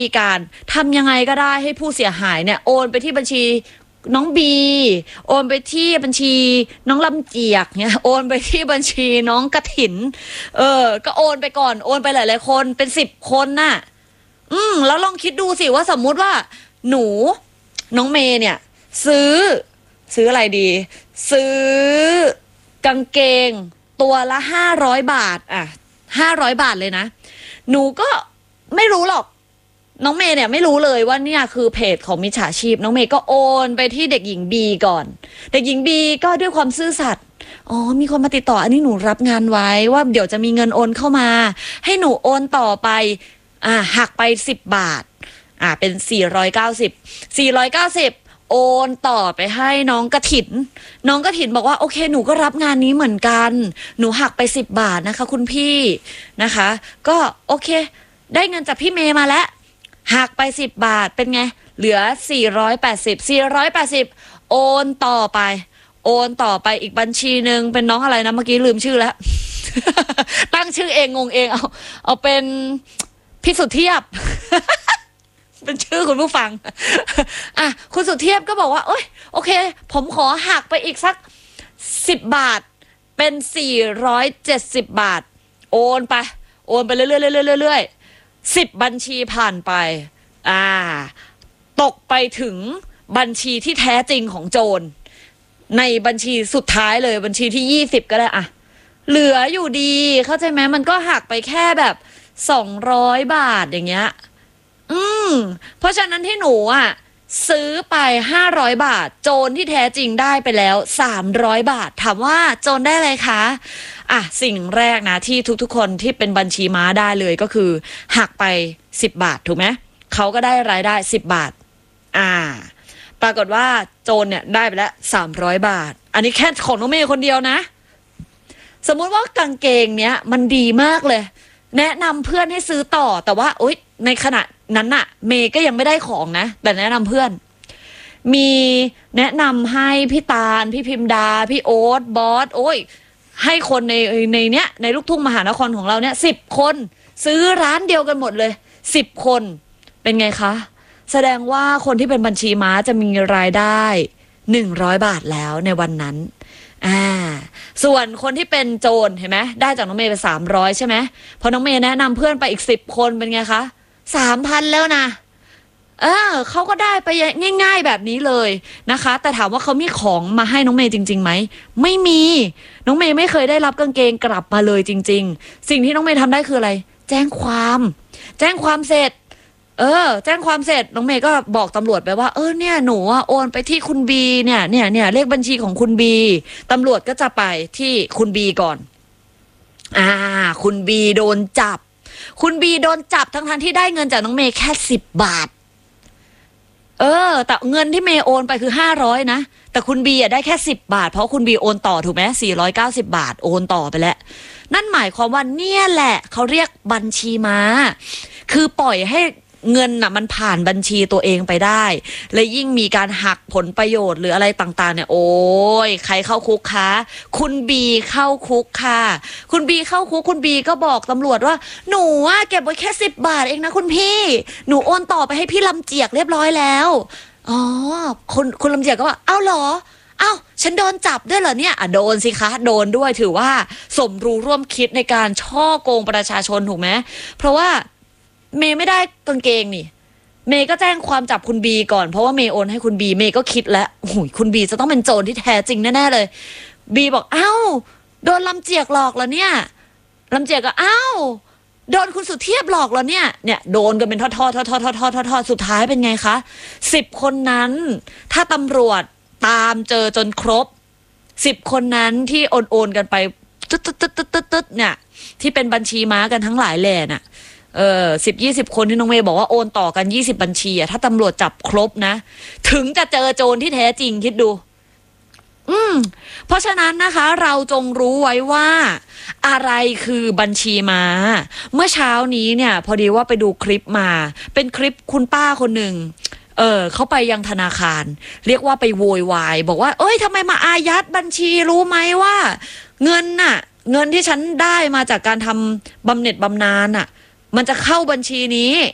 มีการทำยังไงก็ได้ให้ผู้เสียหายเนี่ยโอนไปที่บัญชีน้องบีโอนไปที่บัญชีน้องลำเจียกเนี่ยโอนไปที่บัญชีน้องกระถินก็โอนไปก่อนโอนไปหลายๆคนเป็น10 คนน่ะแล้วลองคิดดูสิว่าสมมุติว่าหนูน้องเมย์เนี่ยซื้ออะไรดีซื้อกางเกงตัวละ500 บาท500 บาทเลยนะหนูก็ไม่รู้หรอกน้องเมย์เนี่ยไม่รู้เลยว่าเนี่ยคือเพจของมิจฉาชีพน้องเมย์ก็โอนไปที่เด็กหญิงบีก่อนเด็กหญิงบีก็ด้วยความซื่อสัตย์มีคนมาติดต่ออันนี้หนูรับงานไว้ว่าเดี๋ยวจะมีเงินโอนเข้ามาให้หนูโอนต่อไปหักไป10 บาทเป็น490โอนต่อไปให้น้องกฐินน้องกฐินบอกว่าโอเคหนูก็รับงานนี้เหมือนกันหนูหักไป10 บาทนะคะคุณพี่นะคะก็โอเคได้เงินจากพี่เมย์มาแล้วหักไป10 บาทเป็นไงเหลือ480โอนต่อไปอีกบัญชีหนึ่งเป็นน้องอะไรนะเมื่อกี้ลืมชื่อแล้ว ตั้งชื่อเองงงเองเอาเป็นพี่สุเทียบ เป็นชื่อคุณผู้ฟัง คุณสุเทพก็บอกว่าโอเคผมขอหักไปอีกสัก10 บาทเป็น470 บาทโอนไปเรื่อยๆ10 บัญชีผ่านไปตกไปถึงบัญชีที่แท้จริงของโจรในบัญชีสุดท้ายเลยบัญชีที่20ก็ได้เหลืออยู่ดีเข้าใจไหมมันก็หักไปแค่แบบ200 บาทอย่างเงี้ยเพราะฉะนั้นที่หนูซื้อไป500 บาทโจรที่แท้จริงได้ไปแล้ว300 บาทถามว่าโจรได้อะไรคะสิ่งแรกนะที่ทุกๆคนที่เป็นบัญชีม้าได้เลยก็คือหักไป10 บาทถูกไหมเขาก็ได้รายได้10 บาทปรากฏว่าโจรเนี่ยได้ไปแล้ว300 บาทอันนี้แค่ของน้องเมย์คนเดียวนะสมมุติว่ากางเกงเนี้ยมันดีมากเลยแนะนำเพื่อนให้ซื้อต่อแต่ว่าในขณะนั้นน่ะเมย์ก็ยังไม่ได้ของนะแต่แนะนำเพื่อนมีแนะนำให้พี่ตาลพี่พิมดาพี่โอ๊ตบอสให้คนในเนี้ยในลูกทุ่งมหานครของเราเนี่ย10 คนซื้อร้านเดียวกันหมดเลย10 คนเป็นไงคะแสดงว่าคนที่เป็นบัญชีม้าจะมีรายได้100 บาทแล้วในวันนั้นส่วนคนที่เป็นโจรเห็นไหมได้จากน้องเมย์ไป300ใช่ไหมพอน้องเมย์แนะนำเพื่อนไปอีก10 คนเป็นไงคะ3,000แล้วนะเขาก็ได้ไปง่ายๆแบบนี้เลยนะคะแต่ถามว่าเขามีของมาให้น้องเมย์จริงๆไหมไม่มีน้องเมย์ไม่เคยได้รับกางเกงกลับมาเลยจริงๆสิ่งที่น้องเมย์ทำได้คืออะไรแจ้งความเสร็จแจ้งความเสร็จน้องเมย์ก็บอกตำรวจไปว่าเนี่ยหนูโอนไปที่คุณบีเนี่ยเลขบัญชีของคุณบีตำรวจก็จะไปที่คุณบีก่อนคุณบีโดนจับทั้งที่ได้เงินจากน้องเมย์แค่10 บาทแต่เงินที่เมย์โอนไปคือ500นะแต่คุณบีได้แค่10 บาทเพราะคุณบีโอนต่อถูกไหม490 บาทโอนต่อไปแล้วนั่นหมายความว่าเนี่ยแหละเขาเรียกบัญชีม้าคือปล่อยให้เงินมันผ่านบัญชีตัวเองไปได้และยิ่งมีการหักผลประโยชน์หรืออะไรต่างๆเนี่ยใครเข้าคุกคะคุณบีเข้าคุกค่ะคุณบีเข้าคุกคุณบีก็บอกตำรวจว่าหนูเก็บไว้แค่10 บาทเองนะคุณพี่หนูโอนต่อไปให้พี่ลำเจียกเรียบร้อยแล้วคุณลำเจียกก็ว่าเหรอฉันโดนจับด้วยเหรอเนี่ยโดนสิคะโดนด้วยถือว่าสมรู้ร่วมคิดในการช่อโกงประชาชนถูกไหมเพราะว่าเมย์ไม่ได้กางเกงนี่เมย์ก็แจ้งความจับคุณบีก่อนเพราะว่าเมย์โอนให้คุณบีเมย์ก็คิดแล้วคุณบีจะต้องเป็นโจรที่แท้จริงแน่ๆเลยบีบอกโดนลำเจียกหลอกแล้วเนี่ยลำเจียกก็โดนคุณสุเทพหลอกแล้วเนี่ยโดนกันเป็นทอดสุดท้ายเป็นไงคะ10 คนนั้นถ้าตำรวจตามเจอจนครบ10 คนนั้นที่โอนกันไปตึ๊ดเนี่ยที่เป็นบัญชีม้ากันทั้งหลายแหล่น่ะ10-20 คนที่น้องเมย์บอกว่าโอนต่อกัน20 บัญชีถ้าตำรวจจับครบนะถึงจะเจอโจรที่แท้จริงคิดดูเพราะฉะนั้นนะคะเราจงรู้ไว้ว่าอะไรคือบัญชีม้าเมื่อเช้านี้เนี่ยพอดีว่าไปดูคลิปมาเป็นคลิปคุณป้าคนหนึ่งเขาไปยังธนาคารเรียกว่าไปโวยวายบอกว่าทำไมมาอายัดบัญชีรู้ไหมว่าเงินที่ฉันได้มาจากการทำบำเหน็จบำนาญมันจะเข้าบัญชีนี้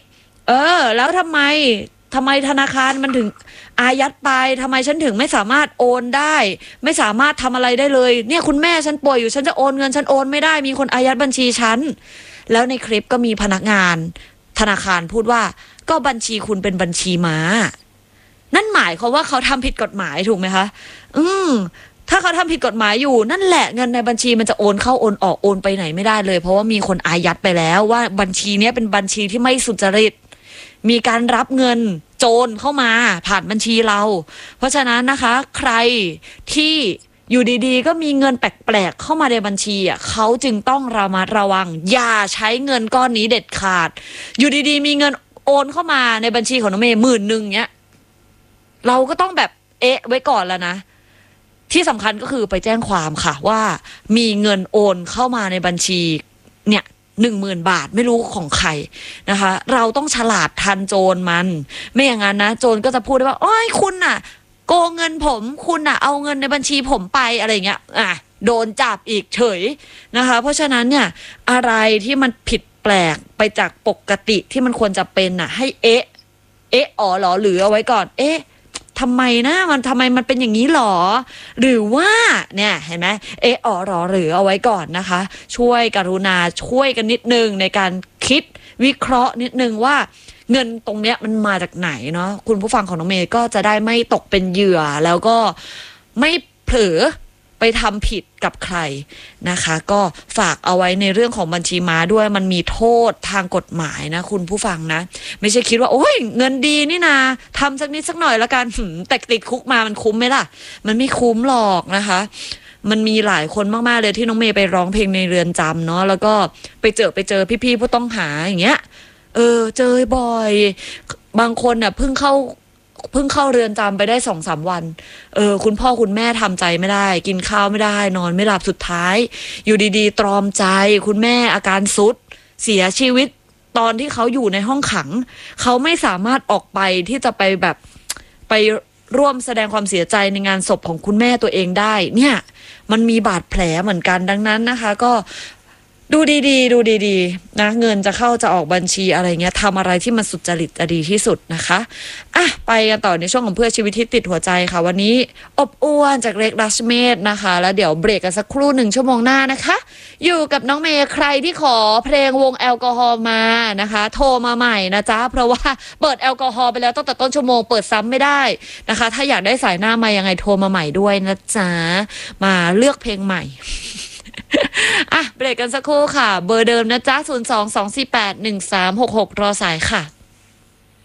แล้วทำไมธนาคารมันถึงอายัดไปทำไมฉันถึงไม่สามารถโอนได้ไม่สามารถทำอะไรได้เลยเนี่ยคุณแม่ฉันป่วยอยู่ฉันจะโอนเงินฉันโอนไม่ได้มีคนอายัดบัญชีฉันแล้วในคลิปก็มีพนักงานธนาคารพูดว่าก็บัญชีคุณเป็นบัญชีม้านั่นหมายความว่าเขาทำผิดกฎหมายถูกไหมคะถ้าเขาทำผิดกฎหมายอยู่นั่นแหละเงินในบัญชีมันจะโอนเข้าโอนออกโอนไปไหนไม่ได้เลยเพราะว่ามีคนอายัดไปแล้วว่าบัญชีนี้เป็นบัญชีที่ไม่สุจริตมีการรับเงินโจรเข้ามาผ่านบัญชีเราเพราะฉะนั้นนะคะใครที่อยู่ดีๆก็มีเงินแปลกๆเข้ามาในบัญชีเขาจึงต้องระมัดระวังอย่าใช้เงินก้อนนี้เด็ดขาดอยู่ดีๆมีเงินโอนเข้ามาในบัญชีของน้องเมย์10,000เนี้ยเราก็ต้องแบบไว้ก่อนแล้วนะที่สำคัญก็คือไปแจ้งความค่ะว่ามีเงินโอนเข้ามาในบัญชีเนี่ย10,000 บาทไม่รู้ของใครนะคะเราต้องฉลาดทันโจรมันไม่อย่างนั้นนะโจรก็จะพูดได้ว่าโอ้ยคุณน่ะโกงเงินผมคุณน่ะเอาเงินในบัญชีผมไปอะไรเงี้ยโดนจับอีกเฉยนะคะเพราะฉะนั้นเนี่ยอะไรที่มันผิดแปลกไปจากปกติที่มันควรจะเป็นน่ะให้อ๋อเหรอหรือเอาไว้ก่อนทำไมมันเป็นอย่างนี้หรอหรือว่าเนี่ยเห็นไหมอ๋อหรอหรือเอาไว้ก่อนนะคะช่วยกรุณาช่วยกันนิดนึงในการคิดวิเคราะห์นิดนึงว่าเงินตรงเนี้ยมันมาจากไหนเนาะคุณผู้ฟังของน้องเมย์ก็จะได้ไม่ตกเป็นเหยื่อแล้วก็ไม่เผลอไปทำผิดกับใครนะคะก็ฝากเอาไว้ในเรื่องของบัญชีม้าด้วยมันมีโทษทางกฎหมายนะคุณผู้ฟังนะไม่ใช่คิดว่าโอ้ยเงินดีนี่นาทำสักนิดสักหน่อยแล้วกันแต่ติดคุกมามันคุ้มไหมล่ะมันไม่คุ้มหรอกนะคะมันมีหลายคนมากๆเลยที่น้องเมย์ไปร้องเพลงในเรือนจำเนาะแล้วก็ไปเจอพี่ๆผู้ต้องหาอย่างเงี้ยเจอบ่อยบางคนน่ะเพิ่งเข้าเรือนจำไปได้2-3 วันคุณพ่อคุณแม่ทำใจไม่ได้กินข้าวไม่ได้นอนไม่หลับสุดท้ายอยู่ดีๆตรอมใจคุณแม่อาการทรุดเสียชีวิตตอนที่เขาอยู่ในห้องขังเขาไม่สามารถออกไปที่จะไปแบบไปร่วมแสดงความเสียใจในงานศพของคุณแม่ตัวเองได้เนี่ยมันมีบาดแผลเหมือนกันดังนั้นนะคะก็ดูดีๆนะเงินจะเข้าจะออกบัญชีอะไรเงี้ยทำอะไรที่มันสุจริตจะดีที่สุดนะคะไปกันต่อในช่วงของเพื่อชีวิตที่ติดหัวใจค่ะวันนี้อบอ้วนจากเล็กดัชเมธนะคะแล้วเดี๋ยวเบรกกันสักครู่1 ชั่วโมงหน้านะคะอยู่กับน้องเมย์ใครที่ขอเพลงวงแอลกอฮอล์มานะคะโทรมาใหม่นะจ๊ะเพราะว่าเปิดแอลกอฮอล์ไปแล้วตั้งแต่ต้นชั่วโมงเปิดซ้ำไม่ได้นะคะถ้าอยากได้สายหน้ามายังไงโทรมาใหม่ด้วยนะจ๊ะมาเลือกเพลงใหม่เบรกกันสักครู่ค่ะเบอร์เดิมนะจ๊ะ022481366รอสายค่ะ